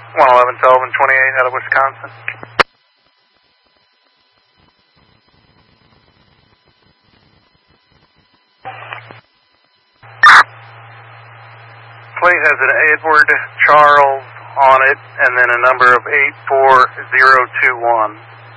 111, Sullivan 28 out of Wisconsin. Plate has an Edward Charles on it, and then a number of 84021.